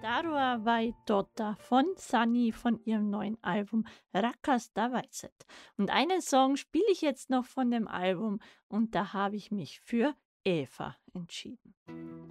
Darua vai Tota von Sunny von ihrem neuen Album Rakasta Weizet. Und einen Song spiele ich jetzt noch von dem Album und da habe ich mich für Eva entschieden.